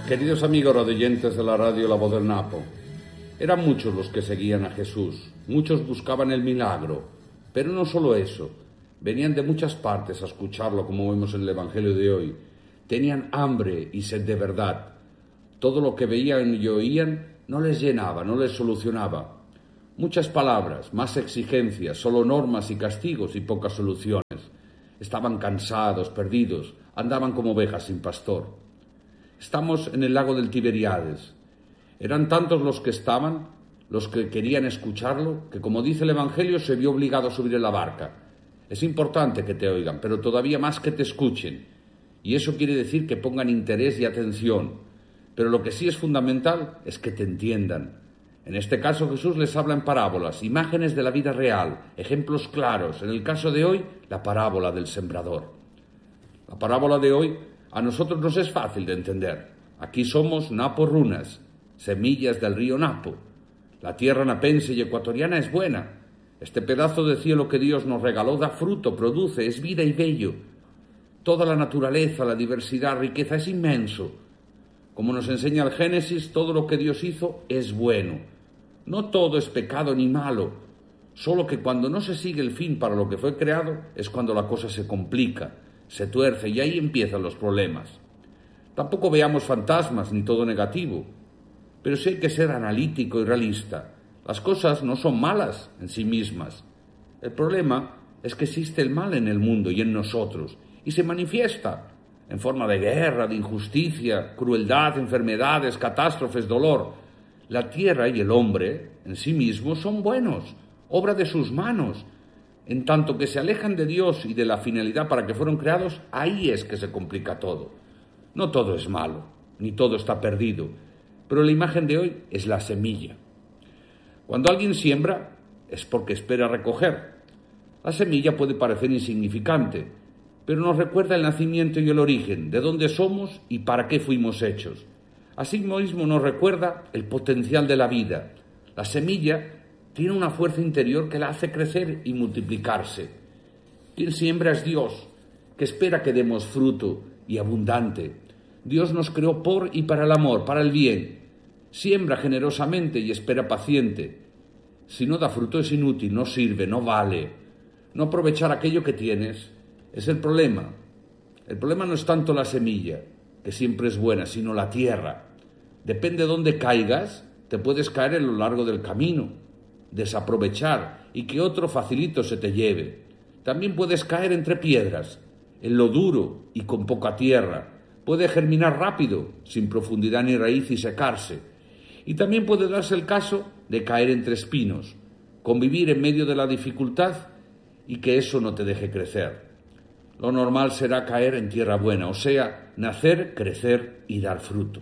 Queridos amigos radioyentes de la radio La Voz del Napo, eran muchos los que seguían a Jesús, muchos buscaban el milagro, pero no solo eso, venían de muchas partes a escucharlo, como vemos en el Evangelio de hoy. Tenían hambre y sed de verdad. Todo lo que veían y oían no les llenaba, no les solucionaba. Muchas palabras, más exigencias, solo normas y castigos y pocas soluciones. Estaban cansados, perdidos, andaban como ovejas sin pastor. Estamos en el lago del Tiberíades. Eran tantos los que estaban, los que querían escucharlo, que como dice el Evangelio se vio obligado a subir en la barca. Es importante que te oigan, pero todavía más que te escuchen. Y eso quiere decir que pongan interés y atención. Pero lo que sí es fundamental es que te entiendan. En este caso Jesús les habla en parábolas, imágenes de la vida real, ejemplos claros. En el caso de hoy, la parábola del sembrador. La parábola de hoy a nosotros nos es fácil de entender. Aquí somos Napo Runas, semillas del río Napo. La tierra napense y ecuatoriana es buena. Este pedazo de cielo que Dios nos regaló da fruto, produce, es vida y bello. Toda la naturaleza, la diversidad, riqueza es inmenso. Como nos enseña el Génesis, todo lo que Dios hizo es bueno. No todo es pecado ni malo, solo que cuando no se sigue el fin para lo que fue creado es cuando la cosa se complica, se tuerce y ahí empiezan los problemas. Tampoco veamos fantasmas ni todo negativo, pero sí hay que ser analítico y realista. Las cosas no son malas en sí mismas. El problema es que existe el mal en el mundo y en nosotros, y se manifiesta en forma de guerra, de injusticia, crueldad, enfermedades, catástrofes, dolor. La tierra y el hombre en sí mismos son buenos, obra de sus manos. En tanto que se alejan de Dios y de la finalidad para que fueron creados, ahí es que se complica todo. No todo es malo, ni todo está perdido, pero la imagen de hoy es la semilla. Cuando alguien siembra, es porque espera recoger. La semilla puede parecer insignificante, pero nos recuerda el nacimiento y el origen, de dónde somos y para qué fuimos hechos. Asimismo nos recuerda el potencial de la vida. La semilla tiene una fuerza interior que la hace crecer y multiplicarse. Quien siembra es Dios, que espera que demos fruto y abundante. Dios nos creó por y para el amor, para el bien. Siembra generosamente y espera paciente. Si no da fruto es inútil, no sirve, no vale. No aprovechar aquello que tienes es el problema. El problema no es tanto la semilla, que siempre es buena, sino la tierra. Depende de dónde caigas, te puedes caer a lo largo del camino, desaprovechar y que otro facilito se te lleve. También puedes caer entre piedras, en lo duro y con poca tierra. Puede germinar rápido, sin profundidad ni raíz y secarse. Y también puede darse el caso de caer entre espinos, convivir en medio de la dificultad y que eso no te deje crecer. Lo normal será caer en tierra buena, o sea, nacer, crecer y dar fruto.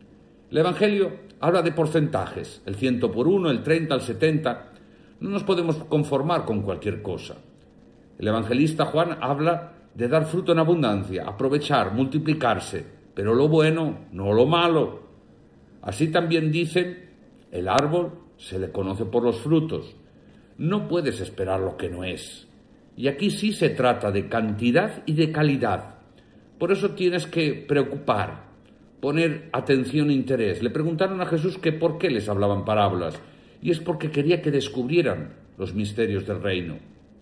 El Evangelio habla de porcentajes, el 100 por 1, el 30, el 70. No nos podemos conformar con cualquier cosa. El evangelista Juan habla de dar fruto en abundancia, aprovechar, multiplicarse, pero lo bueno, no lo malo. Así también dicen, el árbol se le conoce por los frutos. No puedes esperar lo que no es. Y aquí sí se trata de cantidad y de calidad. Por eso tienes que preocupar, poner atención e interés. Le preguntaron a Jesús que por qué les hablaban parábolas. Y es porque quería que descubrieran los misterios del reino.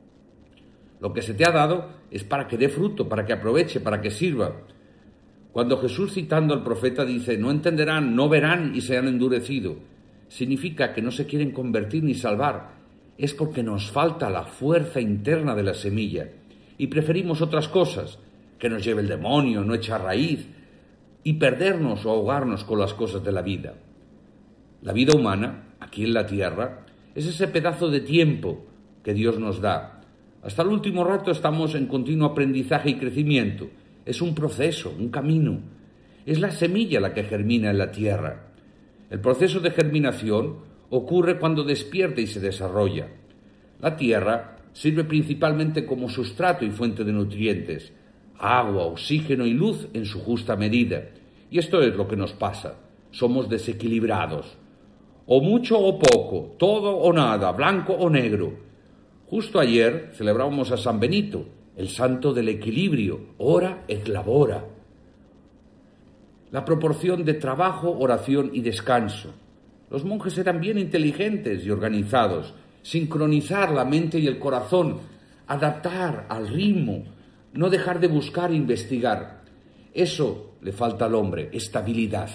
Lo que se te ha dado es para que dé fruto, para que aproveche, para que sirva. Cuando Jesús, citando al profeta, dice, no entenderán, no verán y se han endurecido, significa que no se quieren convertir ni salvar. Es porque nos falta la fuerza interna de la semilla y preferimos otras cosas, que nos lleve el demonio, no echar raíz y perdernos o ahogarnos con las cosas de la vida. La vida humana, aquí en la tierra, es ese pedazo de tiempo que Dios nos da. Hasta el último rato estamos en continuo aprendizaje y crecimiento. Es un proceso, un camino. Es la semilla la que germina en la tierra. El proceso de germinación ocurre cuando despierta y se desarrolla. La tierra sirve principalmente como sustrato y fuente de nutrientes, agua, oxígeno y luz en su justa medida. Y esto es lo que nos pasa. Somos desequilibrados. O mucho o poco, todo o nada, blanco o negro. Justo ayer celebrábamos a San Benito, el santo del equilibrio, ora et labora. la proporción de trabajo, oración y descanso. Los monjes eran bien inteligentes y organizados. Sincronizar la mente y el corazón, adaptar al ritmo, no dejar de buscar e investigar. Eso le falta al hombre, estabilidad.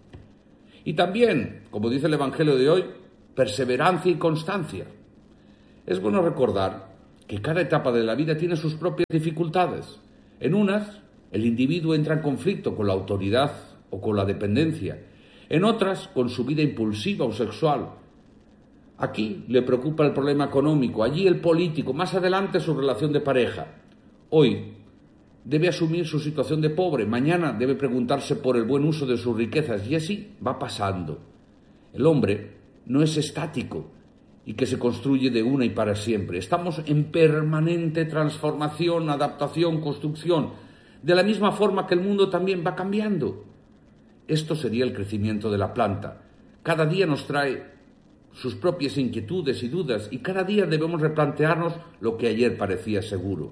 Y también, como dice el Evangelio de hoy, perseverancia y constancia. Es bueno recordar que cada etapa de la vida tiene sus propias dificultades. En unas, el individuo entra en conflicto con la autoridad o con la dependencia. En otras, con su vida impulsiva o sexual. Aquí le preocupa el problema económico, allí el político, más adelante su relación de pareja. Hoy debe asumir su situación de pobre, mañana debe preguntarse por el buen uso de sus riquezas, y así va pasando. El hombre no es estático y que se construye de una y para siempre. Estamos en permanente transformación, adaptación, construcción, de la misma forma que el mundo también va cambiando. Esto sería el crecimiento de la planta. Cada día nos trae sus propias inquietudes y dudas, y cada día debemos replantearnos lo que ayer parecía seguro.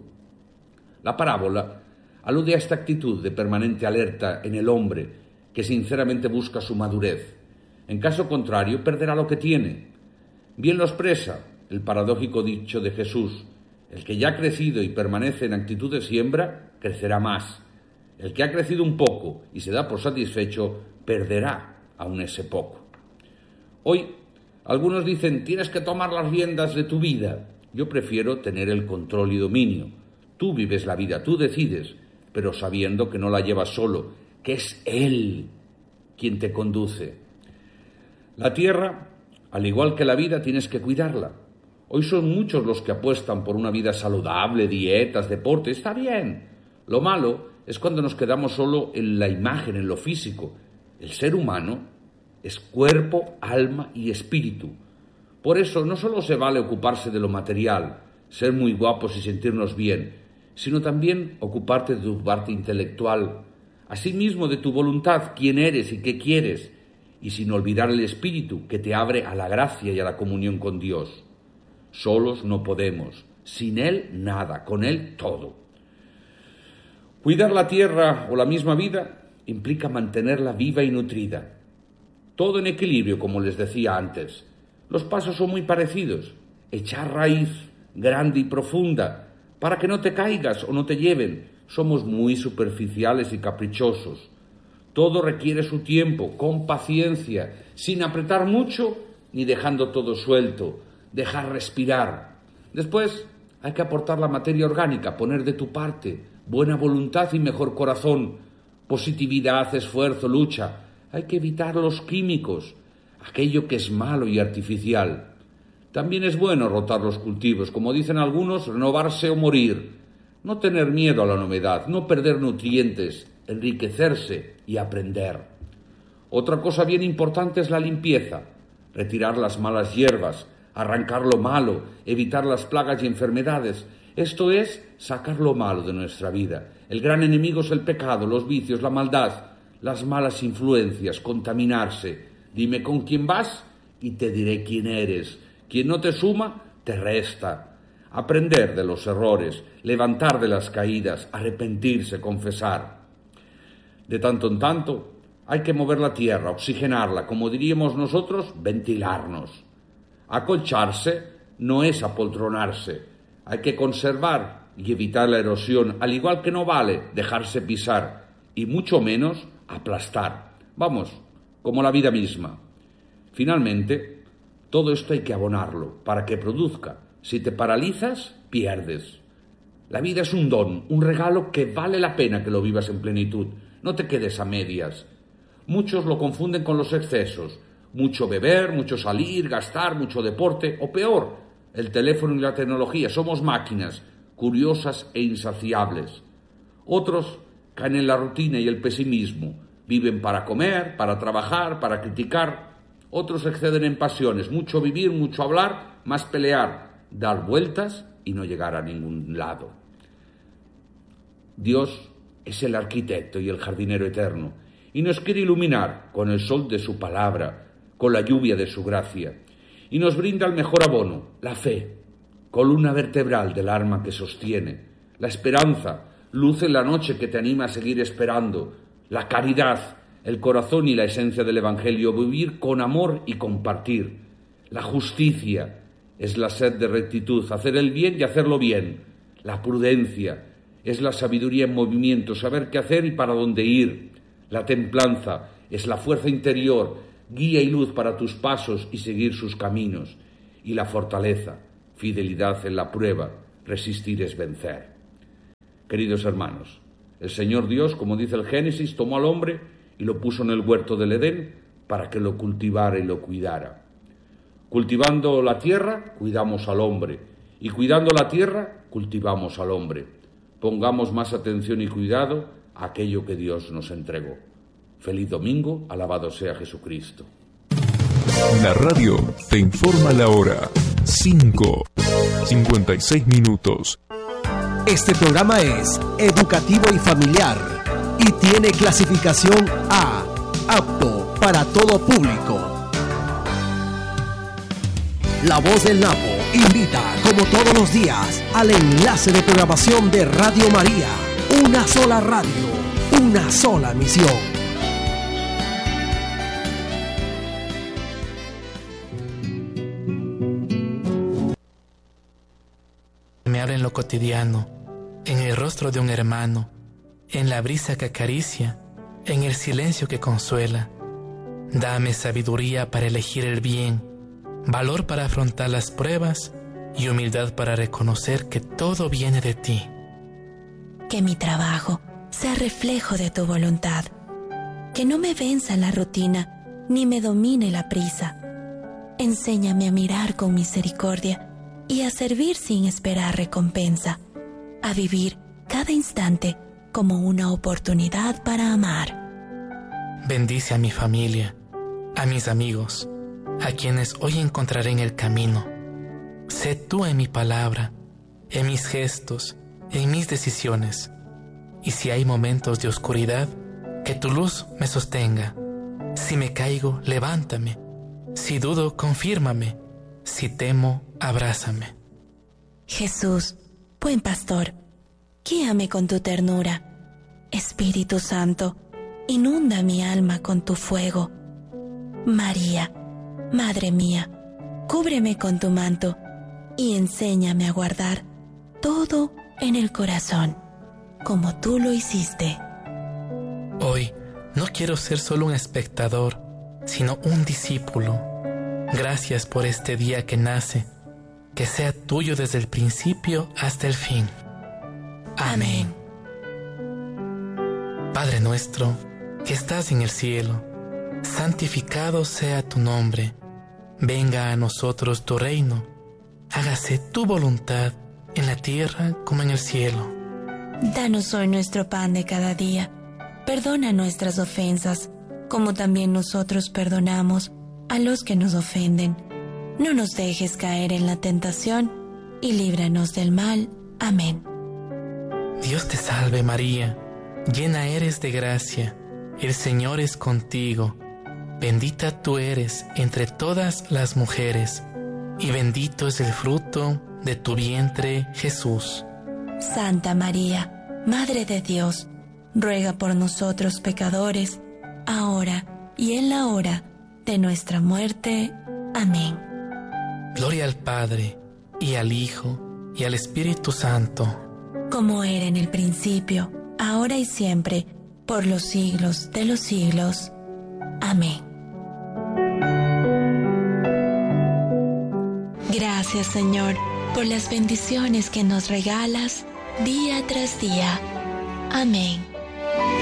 La parábola alude a esta actitud de permanente alerta en el hombre que sinceramente busca su madurez. En caso contrario, perderá lo que tiene. Bien lo expresa el paradójico dicho de Jesús: el que ya ha crecido y permanece en actitud de siembra, crecerá más. El que ha crecido un poco y se da por satisfecho, perderá aún ese poco. Hoy, algunos dicen, tienes que tomar las riendas de tu vida. Yo prefiero tener el control y dominio. Tú vives la vida, tú decides, pero sabiendo que no la llevas solo, que es Él quien te conduce. La tierra, al igual que la vida, tienes que cuidarla. Hoy son muchos los que apuestan por una vida saludable, dietas, deporte. Está bien. Lo malo es cuando nos quedamos solo en la imagen, en lo físico. El ser humano es cuerpo, alma y espíritu. Por eso no solo se vale ocuparse de lo material, ser muy guapos y sentirnos bien, sino también ocuparte de tu parte intelectual, asimismo de tu voluntad, quién eres y qué quieres, y sin olvidar el espíritu que te abre a la gracia y a la comunión con Dios. Solos no podemos, sin Él nada, con Él todo. Cuidar la tierra o la misma vida implica mantenerla viva y nutrida. Todo en equilibrio, como les decía antes. Los pasos son muy parecidos. Echar raíz grande y profunda para que no te caigas o no te lleven. Somos muy superficiales y caprichosos. Todo requiere su tiempo, con paciencia, sin apretar mucho ni dejando todo suelto. Dejar respirar. Después hay que aportar la materia orgánica, poner de tu parte, buena voluntad y mejor corazón, positividad, esfuerzo, lucha. Hay que evitar los químicos, aquello que es malo y artificial. También es bueno rotar los cultivos, como dicen algunos, renovarse o morir. No tener miedo a la novedad, no perder nutrientes, enriquecerse y aprender. Otra cosa bien importante es la limpieza, retirar las malas hierbas, arrancar lo malo, evitar las plagas y enfermedades. Esto es sacar lo malo de nuestra vida. El gran enemigo es el pecado, los vicios, la maldad, las malas influencias, contaminarse. Dime con quién vas y te diré quién eres. Quien no te suma, te resta. Aprender de los errores, levantar de las caídas, arrepentirse, confesar. De tanto en tanto, hay que mover la tierra, oxigenarla, como diríamos nosotros, ventilarnos. Acolcharse no es apoltronarse. Hay que conservar y evitar la erosión, al igual que no vale dejarse pisar, y mucho menos aplastar. Vamos, como la vida misma. Finalmente, todo esto hay que abonarlo para que produzca. Si te paralizas, pierdes. La vida es un don, un regalo que vale la pena que lo vivas en plenitud. No te quedes a medias. Muchos lo confunden con los excesos. Mucho beber, mucho salir, gastar, mucho deporte, o peor, el teléfono y la tecnología. Somos máquinas, curiosas e insaciables. Otros caen en la rutina y el pesimismo. Viven para comer, para trabajar, para criticar. Otros exceden en pasiones. Mucho vivir, mucho hablar, más pelear, dar vueltas y no llegar a ningún lado. Dios es el arquitecto y el jardinero eterno, y nos quiere iluminar con el sol de su palabra, con la lluvia de su gracia, y nos brinda el mejor abono, la fe, columna vertebral del alma que sostiene, la esperanza, luz en la noche que te anima a seguir esperando, la caridad, el corazón y la esencia del Evangelio, vivir con amor y compartir. La justicia es la sed de rectitud, hacer el bien y hacerlo bien. La prudencia es la sabiduría en movimiento, saber qué hacer y para dónde ir. La templanza es la fuerza interior, guía y luz para tus pasos y seguir sus caminos. Y la fortaleza, fidelidad en la prueba, resistir es vencer. Queridos hermanos, el Señor Dios, como dice el Génesis, tomó al hombre y lo puso en el huerto del Edén para que lo cultivara y lo cuidara. Cultivando la tierra, cuidamos al hombre, y cuidando la tierra, cultivamos al hombre. Pongamos más atención y cuidado a aquello que Dios nos entregó. Feliz domingo, alabado sea Jesucristo. La radio te informa la hora. 5:56. Este programa es educativo y familiar y tiene clasificación A, apto para todo público. La Voz del Napo invita, como todos los días, al enlace de programación de Radio María. Una sola radio, una sola misión. Me habla en lo cotidiano, en el rostro de un hermano, en la brisa que acaricia, en el silencio que consuela. Dame sabiduría para elegir el bien, valor para afrontar las pruebas y humildad para reconocer que todo viene de ti. Que mi trabajo sea reflejo de tu voluntad, que no me venza la rutina ni me domine la prisa. Enséñame a mirar con misericordia y a servir sin esperar recompensa, a vivir cada instante como una oportunidad para amar. Bendice a mi familia, a mis amigos, a quienes hoy encontraré en el camino. Sé tú en mi palabra, en mis gestos, en mis decisiones. Y si hay momentos de oscuridad, que tu luz me sostenga. Si me caigo, levántame. Si dudo, confírmame. Si temo, abrázame. Jesús, buen pastor, guíame con tu ternura. Espíritu Santo, inunda mi alma con tu fuego. María, Madre mía, cúbreme con tu manto y enséñame a guardar todo en el corazón, como tú lo hiciste. Hoy no quiero ser solo un espectador, sino un discípulo. Gracias por este día que nace, que sea tuyo desde el principio hasta el fin. Amén. Padre nuestro, que estás en el cielo, santificado sea tu nombre. Venga a nosotros tu reino. Hágase tu voluntad en la tierra como en el cielo. Danos hoy nuestro pan de cada día. Perdona nuestras ofensas, como también nosotros perdonamos a los que nos ofenden. No nos dejes caer en la tentación y líbranos del mal. Amén. Dios te salve María, llena eres de gracia, el Señor es contigo. Bendita tú eres entre todas las mujeres, y bendito es el fruto de tu vientre, Jesús. Santa María, Madre de Dios, ruega por nosotros pecadores, ahora y en la hora de nuestra muerte. Amén. Gloria al Padre, y al Hijo, y al Espíritu Santo. Como era en el principio, ahora y siempre, por los siglos de los siglos. Amén. Gracias, Señor, por las bendiciones que nos regalas día tras día. Amén.